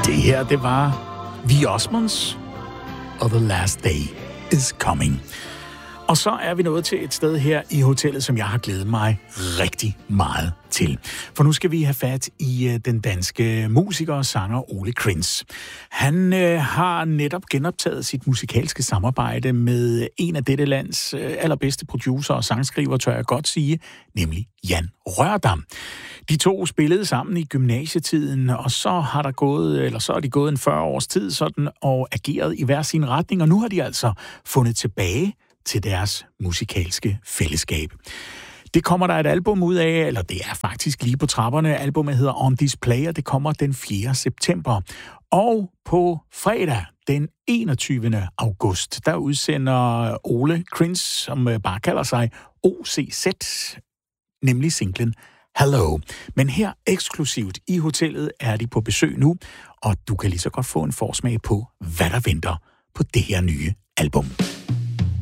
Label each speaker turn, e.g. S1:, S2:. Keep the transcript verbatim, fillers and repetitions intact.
S1: Det her, det var The Osmonds og The Last Day Is Coming. Og så er vi nået til et sted her i hotellet, som jeg har glædet mig rigtig meget til. For nu skal vi have fat i uh, den danske musiker og sanger Ole Krins. Han uh, har netop genoptaget sit musikalske samarbejde med en af dette lands uh, allerbedste producer og sangskriver, tør jeg godt sige, nemlig Jan Rørdam. De to spillede sammen i gymnasietiden, og så har der gået, eller så er de gået en fyrre års tid sådan, og ageret i hver sin retning, og nu har de altså fundet tilbage til deres musikalske fællesskab. Det kommer der et album ud af, eller det er faktisk lige på trapperne. Albumet hedder On Display, og det kommer den fjerde september. Og på fredag, den enogtyvende august, der udsender Ole Krins, som bare kalder sig O C Z, nemlig singlen Hello. Men her eksklusivt i hotellet er de på besøg nu, og du kan lige så godt få en forsmag på, hvad der venter på det her nye album.